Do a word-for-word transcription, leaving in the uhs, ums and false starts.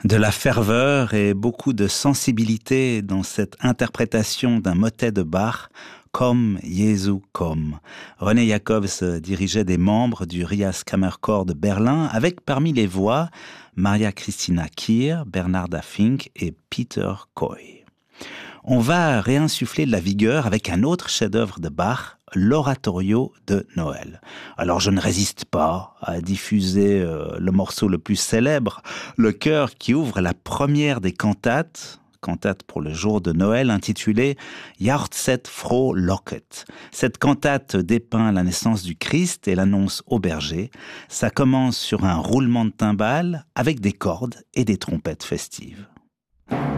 De la ferveur et beaucoup de sensibilité dans cette interprétation d'un motet de Bach, Komm, Jesu, komm. René Jacobs dirigeait des membres du Rias Kammerchor de Berlin avec parmi les voix Maria Christina Kier, Bernarda Fink et Peter Coy. On va réinsuffler de la vigueur avec un autre chef-d'œuvre de Bach, l'oratorio de Noël. Alors je ne résiste pas à diffuser euh, le morceau le plus célèbre, le chœur qui ouvre la première des cantates, cantate pour le jour de Noël intitulée Jahrzeit froh locket. Cette cantate dépeint la naissance du Christ et l'annonce au berger. Ça commence sur un roulement de timbales avec des cordes et des trompettes festives.